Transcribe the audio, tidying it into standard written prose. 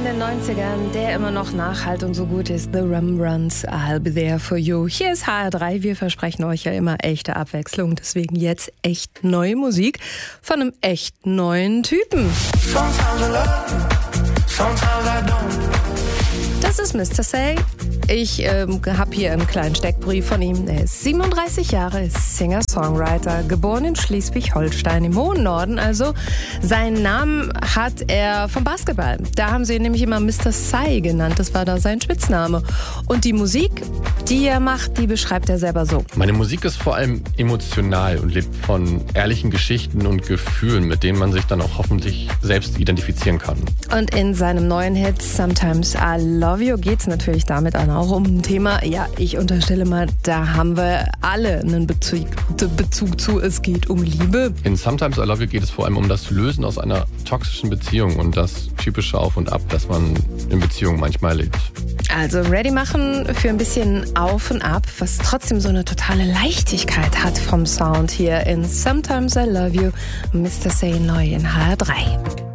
in den 90ern, der immer noch nachhalt und so gut ist. The Rembrandts, I'll be there for you. Hier ist HR3. Wir versprechen euch ja immer echte Abwechslung. Deswegen jetzt echt neue Musik von einem echt neuen Typen. Das ist Mr. Say. Ich habe hier einen kleinen Steckbrief von ihm. Er ist 37 Jahre, ist Singer-Songwriter, geboren in Schleswig-Holstein, im hohen Norden. Also seinen Namen hat er vom Basketball. Da haben sie ihn nämlich immer Mr. Say genannt. Das war da sein Spitzname. Und die Musik, die er macht, die beschreibt er selber so. Meine Musik ist vor allem emotional und lebt von ehrlichen Geschichten und Gefühlen, mit denen man sich dann auch hoffentlich selbst identifizieren kann. Und in seinem neuen Hit Sometimes I Love You geht es natürlich damit auch um ein Thema, ja, ich unterstelle mal, da haben wir alle einen Bezug zu, es geht um Liebe. In Sometimes I Love You geht es vor allem um das Lösen aus einer toxischen Beziehung und das typische Auf und Ab, das man in Beziehungen manchmal erlebt. Also ready machen für ein bisschen Auf und Ab, was trotzdem so eine totale Leichtigkeit hat vom Sound hier in Sometimes I Love You, Mr. Say neu in HR3.